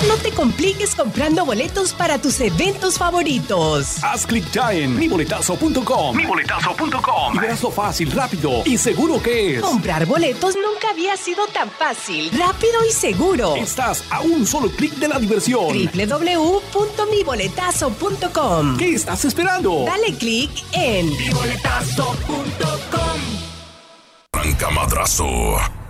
No te compliques comprando boletos para tus eventos favoritos. Haz clic ya en miboletazo.com. Y verás lo fácil, rápido y seguro que es. Comprar boletos nunca había sido tan fácil, rápido y seguro. Estás a un solo clic de la diversión. www.miboletazo.com. ¿Qué estás esperando? Dale clic en miboletazo.com. Arranca madrazo.